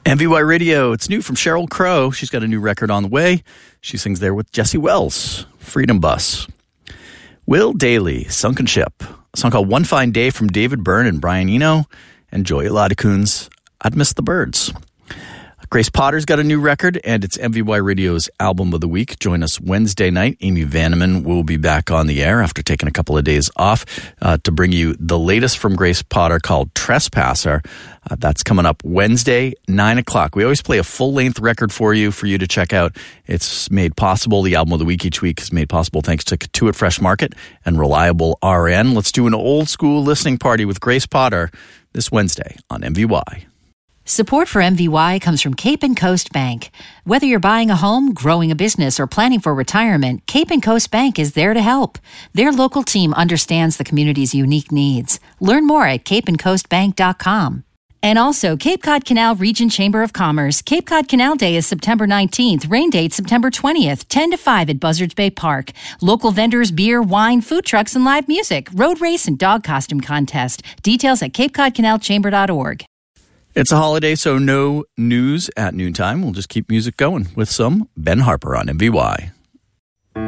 MVY Radio, it's new from Sheryl Crow. She's got a new record on the way. She sings there with Jesse Wells, Freedom Bus. Will Daly, Sunken Ship, a song called One Fine Day from David Byrne and Brian Eno, and Joey Ladikoon's I'd Miss the Birds. Grace Potter's got a new record, and it's MVY Radio's Album of the Week. Join us Wednesday night. Amy Vanneman will be back on the air after taking a couple of days off to bring you the latest from Grace Potter called Trespasser. That's coming up Wednesday, 9 o'clock. We always play a full-length record for you to check out. It's made possible. The Album of the Week each week is made possible thanks to Katuitt Fresh Market and Reliable RN. Let's do an old-school listening party with Grace Potter this Wednesday on MVY. Support for MVY comes from Cape and Coast Bank. Whether you're buying a home, growing a business, or planning for retirement, Cape and Coast Bank is there to help. Their local team understands the community's unique needs. Learn more at capeandcoastbank.com. And also, Cape Cod Canal Region Chamber of Commerce. Cape Cod Canal Day is September 19th. Rain date September 20th, 10 to 5 at Buzzards Bay Park. Local vendors, beer, wine, food trucks, and live music. Road race and dog costume contest. Details at capecodcanalchamber.org. It's a holiday, so no news at noontime. We'll just keep music going with some Ben Harper on MVY.